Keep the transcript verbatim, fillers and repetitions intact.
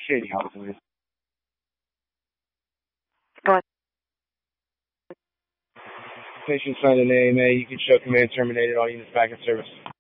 Shady Halloween. Patient signed an A M A. You can show command terminated. All units back in service.